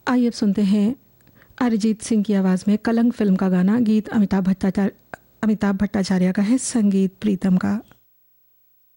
आइए अब सुनते हैं अरिजीत सिंह की आवाज़ में कलंक फिल्म का गाना। गीत अमिताभ भट्टाचार्य का है, संगीत प्रीतम का।